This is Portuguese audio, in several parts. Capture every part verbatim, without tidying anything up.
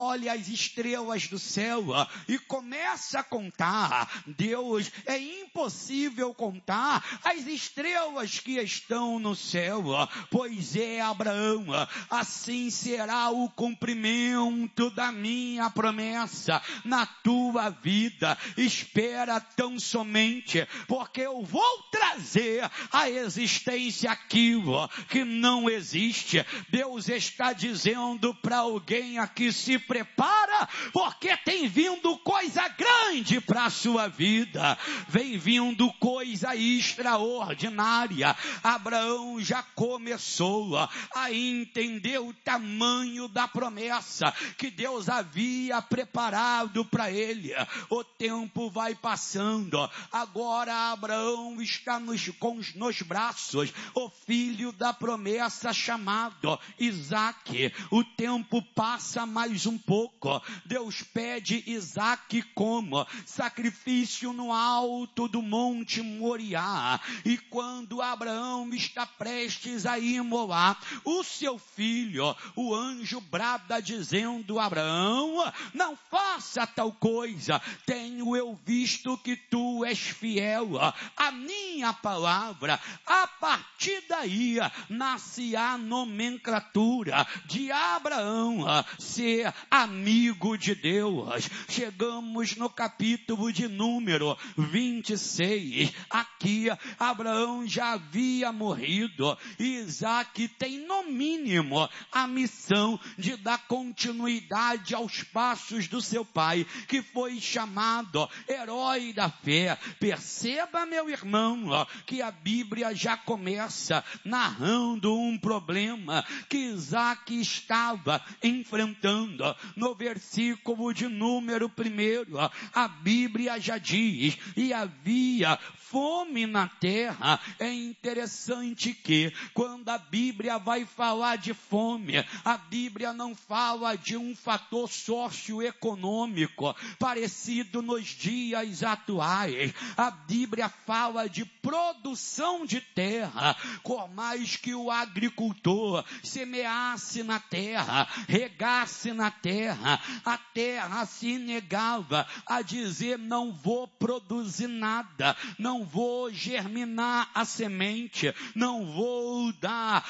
olha as estrelas do céu e começa a contar. Deus, é impossível contar as estrelas que estão no céu. Pois é, Abraão, assim será o cumprimento da minha promessa na tua vida. Espera tão somente, porque eu vou trazer a existência aquilo que não existe. Deus está dizendo para alguém aqui: se prepara, porque tem vindo coisa grande para a sua vida. Vem vindo coisa extraordinária. Abraão já começou a entender o tamanho da promessa que Deus havia preparado para ele. O tempo vai passando. Agora Abraão está nos, com, nos braços o filho da promessa chamado Isaque. O tempo passa mais um pouco. Deus pede Isaque como sacrifício no alto do monte Moriá. E quando Abraão está prestes a imolar o seu filho, o anjo brada dizendo: Abraão, não faça tal coisa. Tenho eu visto que tu és fiel à minha palavra. A partir daí nasce a nomenclatura de Abraão ser amigo de Deus. Chegamos no capítulo de número vinte e seis. Aqui Abraão já havia morrido. Isaque tem no mínimo a missão de dar continuidade aos passos do seu pai, que foi chamado herói da fé. Perceba, meu irmão, que a Bíblia já começa narrando um problema que Isaque estava enfrentando. No versículo de número primeiro, a Bíblia já diz: e havia fome na terra. É interessante que quando a Bíblia vai falar de fome, a Bíblia não fala de um fator socioeconômico parecido nos dias atuais. A Bíblia fala de produção de terra. Por mais que o agricultor semeasse na terra, regasse na terra, a terra se negava a dizer: não vou produzir nada, não vou germinar a semente, não vou dar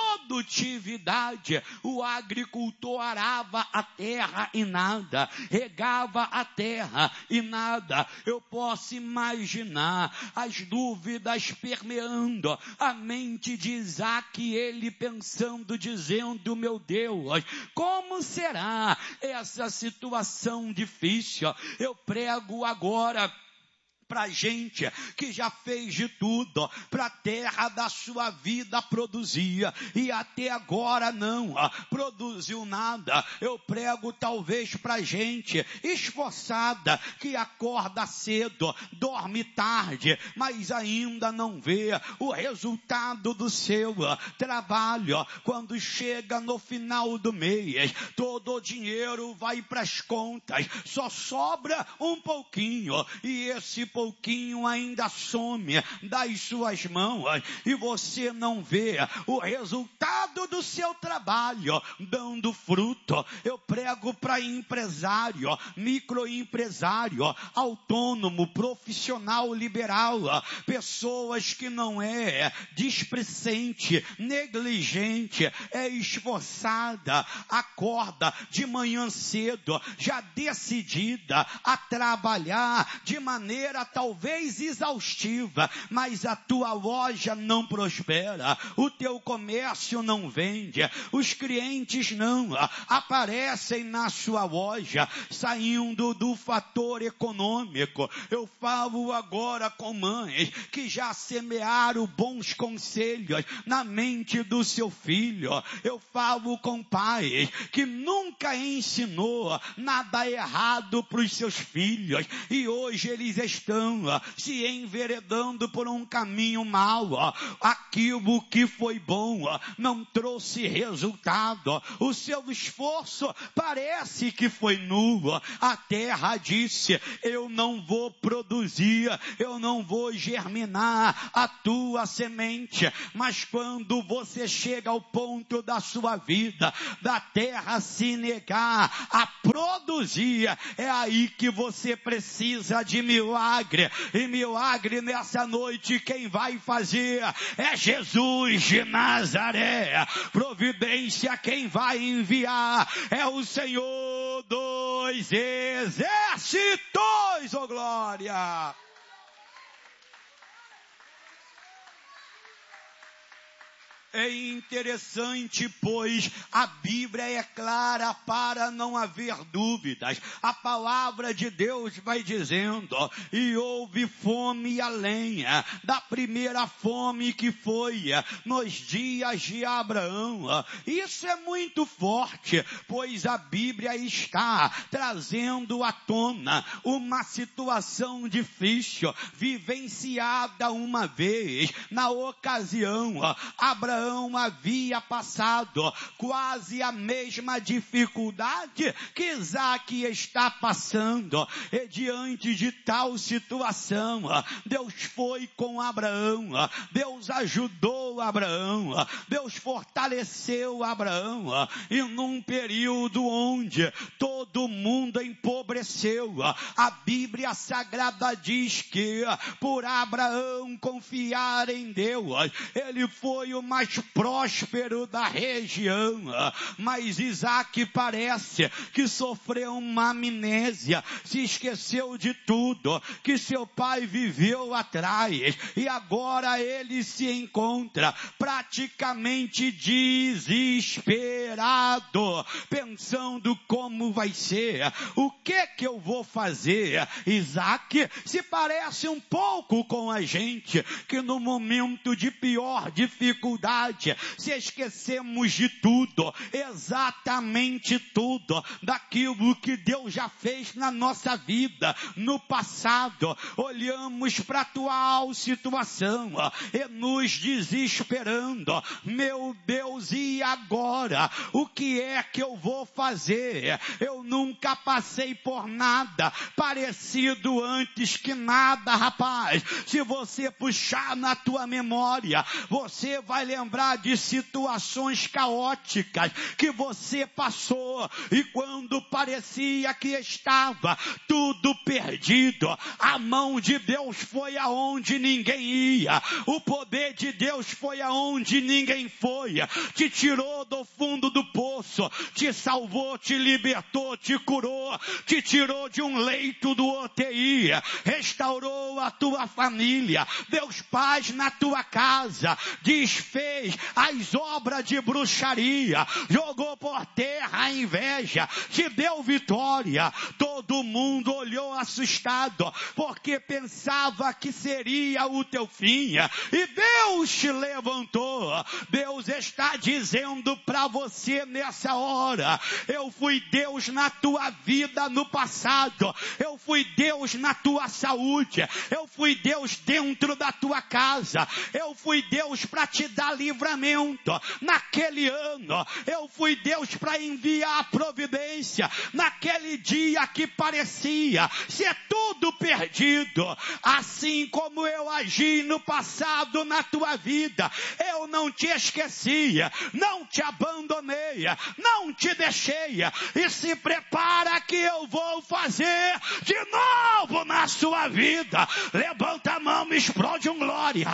produtividade. O agricultor arava a terra e nada, regava a terra e nada. Eu posso imaginar as dúvidas permeando a mente de Isaque, ele pensando, dizendo: meu Deus, como será essa situação difícil? Eu prego agora para gente que já fez de tudo para a terra da sua vida produzir e até agora não produziu nada. Eu prego talvez para gente esforçada que acorda cedo, dorme tarde, mas ainda não vê o resultado do seu trabalho. Quando chega no final do mês, todo o dinheiro vai para as contas, só sobra um pouquinho, e esse pouquinho ainda some das suas mãos, e você não vê o resultado do seu trabalho dando fruto. Eu prego para empresário, microempresário, autônomo, profissional liberal, pessoas que não é displicente, negligente, é esforçada, acorda de manhã cedo, já decidida a trabalhar de maneira talvez exaustiva, mas a tua loja não prospera, o teu comércio não vende, os clientes não aparecem na sua loja, saindo do fator econômico. Eu falo agora com mães que já semearam bons conselhos na mente do seu filho. Eu falo com pais que nunca ensinou nada errado para os seus filhos, e hoje eles estão estão se enveredando por um caminho mau. Aquilo que foi bom não trouxe resultado. O seu esforço parece que foi nulo. A terra disse: eu não vou produzir, eu não vou germinar a tua semente. Mas quando você chega ao ponto da sua vida, da terra se negar a produzir, é aí que você precisa de milagre. E milagre nessa noite quem vai fazer é Jesus de Nazaré. Providência quem vai enviar é o Senhor dos exércitos, oh glória! É interessante, pois a Bíblia é clara para não haver dúvidas. A palavra de Deus vai dizendo: e houve fome a lenha, da primeira fome que foi nos dias de Abraão. Isso é muito forte, pois a Bíblia está trazendo à tona uma situação difícil, vivenciada uma vez. Na ocasião, Abraão havia passado quase a mesma dificuldade que Isaac está passando. E diante de tal situação, Deus foi com Abraão, Deus ajudou Abraão, Deus fortaleceu Abraão, e num período onde todo mundo empobreceu, a Bíblia Sagrada diz que por Abraão confiar em Deus, ele foi o mais próspero da região. Mas Isaac parece que sofreu uma amnésia, se esqueceu de tudo que seu pai viveu atrás, e agora ele se encontra praticamente desesperado, pensando como vai ser, o que que eu vou fazer. Isaac se parece um pouco com a gente, que no momento de pior dificuldade se esquecemos de tudo, exatamente tudo, daquilo que Deus já fez na nossa vida, no passado. Olhamos para a atual situação e nos desesperando. Meu Deus, e agora? O que é que eu vou fazer? Eu nunca passei por nada parecido antes que nada, rapaz. Se você puxar na tua memória, você vai lembrar de situações caóticas que você passou, e quando parecia que estava tudo perdido, a mão de Deus foi aonde ninguém ia, o poder de Deus foi aonde ninguém foi, te tirou do fundo do poço, te salvou, te libertou, te curou, te tirou de um leito do U T I, restaurou a tua família, deu paz na tua casa, desfez as obras de bruxaria, jogou por terra a inveja, te deu vitória. Todo mundo olhou assustado, porque pensava que seria o teu fim, e Deus te levantou. Deus está dizendo para você nessa hora: eu fui Deus na tua vida no passado, eu fui Deus na tua saúde, eu fui Deus dentro da tua casa, eu fui Deus para te dar livramento naquele ano, eu fui Deus para enviar a providência naquele dia que parecia ser tudo perdido. Assim como eu agi no passado na tua vida, eu não te esqueci, não te abandonei, não te deixei, e se prepara que eu vou fazer de novo na sua vida. Levanta a mão, me explode um glória.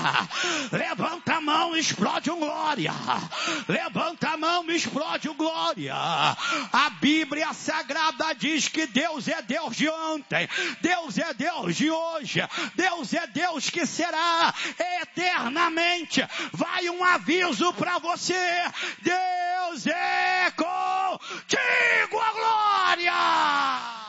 Levanta a mão, explode um glória. Levanta a mão, me explode um glória. A Bíblia Sagrada diz que Deus é Deus de ontem, Deus é Deus de hoje, Deus é Deus que será eternamente. Vai um aviso para você: Deus é contigo, a glória.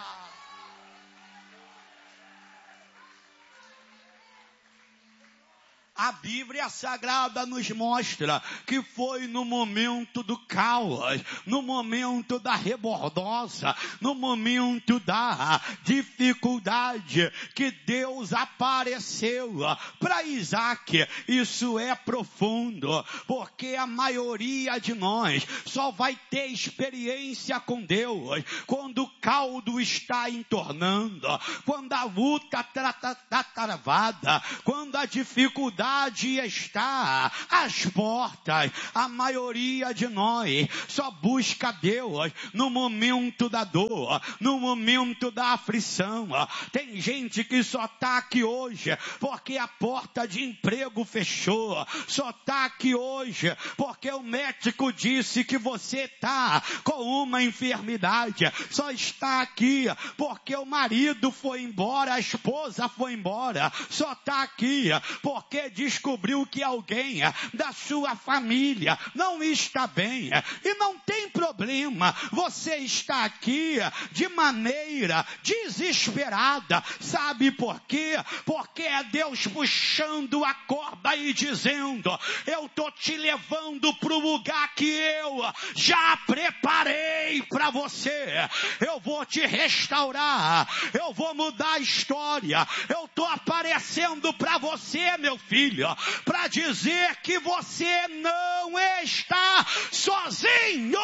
A Bíblia Sagrada nos mostra que foi no momento do caos, no momento da rebordosa, no momento da dificuldade, que Deus apareceu para Isaac. Isso é profundo, porque a maioria de nós só vai ter experiência com Deus quando o caldo está entornando, quando a luta está travada, quando a dificuldade está às portas. A maioria de nós só busca Deus no momento da dor, no momento da aflição. Tem gente que só está aqui hoje porque a porta de emprego fechou, só está aqui hoje porque o médico disse que você está com uma enfermidade, só está aqui porque o marido foi embora, a esposa foi embora, só está aqui porque descobriu que alguém da sua família não está bem. E não tem problema, você está aqui de maneira desesperada. Sabe por quê? Porque é Deus puxando a corda e dizendo: eu estou te levando para o lugar que eu já preparei para você. Eu vou te restaurar, eu vou mudar a história. Eu estou aparecendo para você, meu filho, para dizer que você não está sozinho.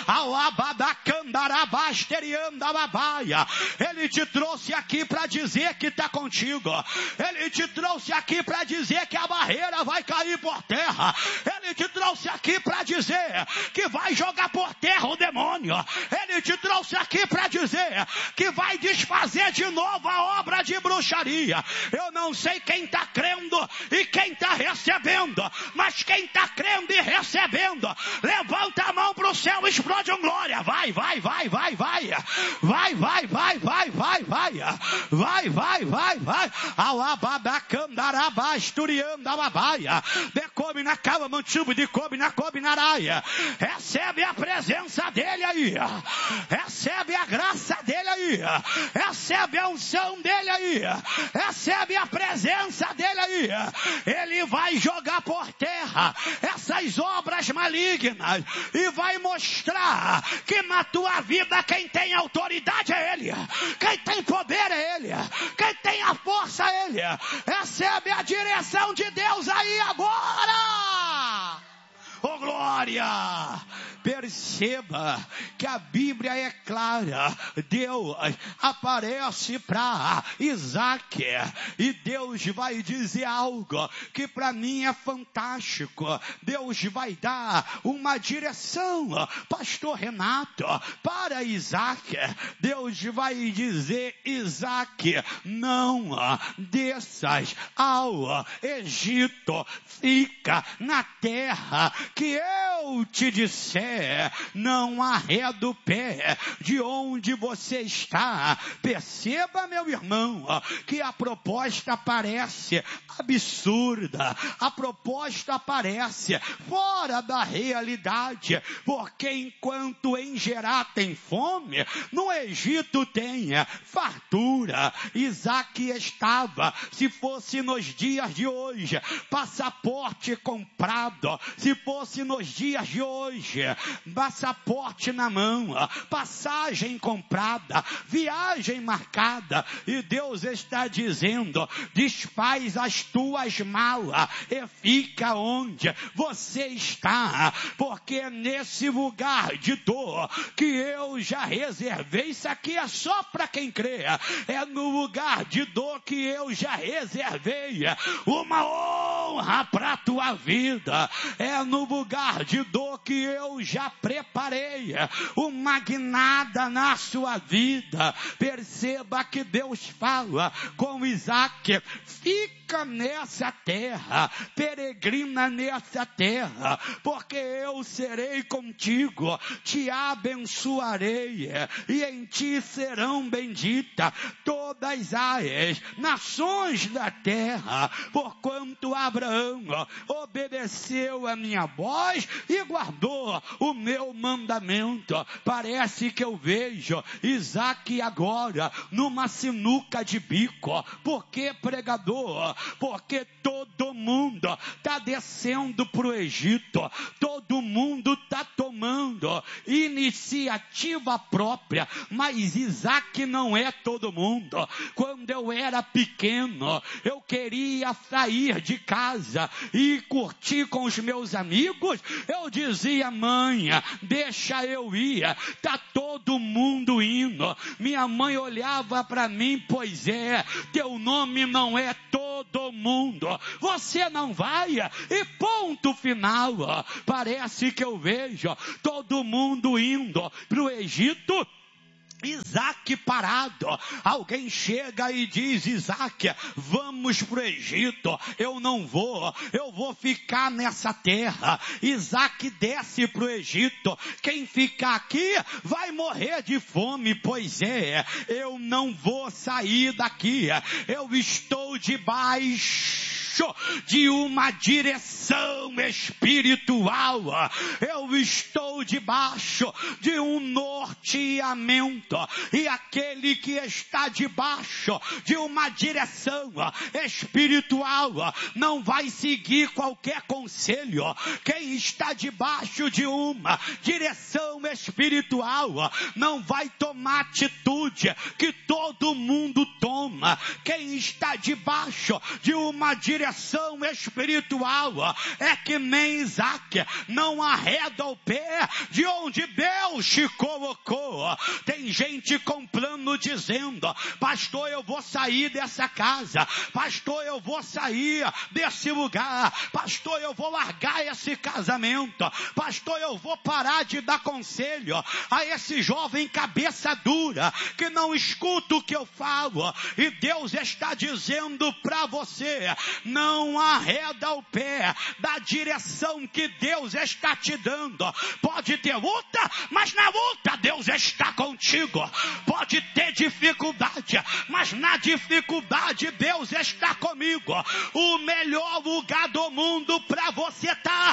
Ele te trouxe aqui para dizer que está contigo. Ele te trouxe aqui para dizer que a barreira vai cair por terra. Ele te trouxe aqui para dizer que vai jogar por terra o demônio. Ele te trouxe aqui para dizer que vai desfazer de novo a obra de bruxaria. Eu não sei quem está crendo e quem está recebendo, mas quem está crendo e recebendo, levanta a mão para o céu, explode um glória. Vai, vai, vai, vai, vai. Vai, vai, vai, vai, vai, vai. Vai, vai, vai, vai. Alababacandarabá, esturiandababaia. Decome na cama, mantubo de come na come na araia. Recebe a presença dele aí. Recebe a graça dele aí. Recebe a unção dele aí. Recebe a presença dele aí. Ele vai jogar por terra essas obras malignas e vai mostrar que na tua vida quem tem autoridade é ele, quem tem poder é ele, quem tem a força é ele. Recebe a direção de Deus aí agora. Oh, glória! Perceba que a Bíblia é clara. Deus aparece para Isaac e Deus vai dizer algo que para mim é fantástico. Deus vai dar uma direção, pastor Renato, para Isaac. Deus vai dizer: Isaac, não desças ao Egito, fica na terra que eu te disser. Não arreda o pé de onde você está. Perceba, meu irmão, que a proposta parece absurda, a proposta parece fora da realidade, porque enquanto em Gerar tem fome, no Egito tem fartura. Isaac estava, se fosse nos dias de hoje, passaporte comprado, se fosse nos dias de hoje, passaporte na mão, passagem comprada, viagem marcada, e Deus está dizendo: desfaz as tuas malas e fica onde você está, porque é nesse lugar de dor que eu já reservei. Isso aqui é só para quem crê. É no lugar de dor que eu já reservei uma honra para a tua vida. É no lugar de dor que eu já preparei uma guinada na sua vida. Perceba que Deus fala com Isaac: fica nessa terra, peregrina nessa terra, porque eu serei contigo, te abençoarei, e em ti serão benditas todas as nações da terra, porquanto Abraão obedeceu a minha voz e guardou o meu mandamento. Parece que eu vejo Isaac agora numa sinuca de bico. Por que, pregador? porque todo mundo está descendo para o Egito, todo mundo está tomando iniciativa própria, mas Isaac não é todo mundo. Quando eu era pequeno, eu queria sair de casa e curtir com os meus amigos, eu dizia: mãe, deixa eu ir, está todo mundo indo. Minha mãe olhava para mim: pois é, teu nome não é todo mundo, você não vai, e ponto final. Parece que eu vejo todo mundo indo para o Egito, Isaac parado. Alguém chega e diz: Isaac, vamos para o Egito. Eu não vou, eu vou ficar nessa terra. Isaac desce para o Egito. Quem ficar aqui vai morrer de fome. Pois é, eu não vou sair daqui, eu estou debaixo de uma direção espiritual, eu estou debaixo de um norteamento, e aquele que está debaixo de uma direção espiritual não vai seguir qualquer conselho. Quem está debaixo de uma direção espiritual não vai tomar atitude que todo mundo toma. Quem está debaixo de uma direção espiritual é que nem Isaac, não arreda o pé de onde Deus te colocou. Tem gente com plano dizendo: pastor, eu vou sair dessa casa, pastor, eu vou sair desse lugar, pastor, eu vou largar esse casamento, pastor, eu vou parar de dar conselho a esse jovem cabeça dura que não escuta o que eu falo. E Deus está dizendo para você: não arreda o pé da direção que Deus está te dando. Pode ter luta, mas na luta Deus está contigo. Pode ter dificuldade, mas na dificuldade Deus está comigo. O melhor lugar do mundo para você estar